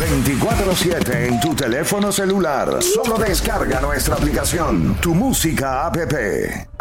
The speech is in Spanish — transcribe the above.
24/7 en tu teléfono celular. Solo descarga nuestra aplicación, Tu Música app.